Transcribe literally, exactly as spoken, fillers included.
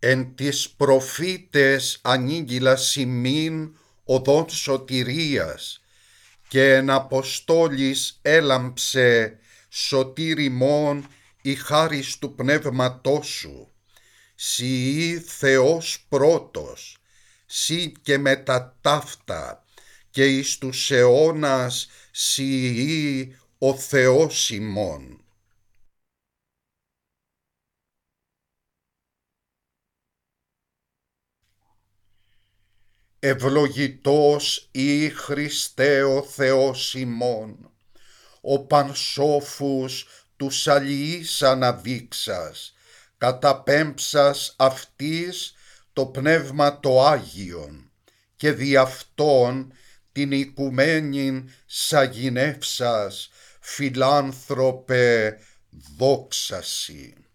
Εν τις προφήτες ανήγγυλας ημίν οδόν σωτηρίας, και εν Αποστόλης έλαμψε σωτήρ ημών η χάρις του Πνεύματός σου. Συ Θεός πρώτος, συ και μετά ταύτα, και εις τους αιώνας συ ο Θεός ημών. Ευλογητός ή Χριστέ ο Θεός ημών, ο πανσόφους τους αλληλείς αναδείξας, καταπέμψας αυτής το Πνεύμα το Άγιον, και δι' αυτόν την οικουμένην σαγηνεύσας, φιλάνθρωπε, δόξασι.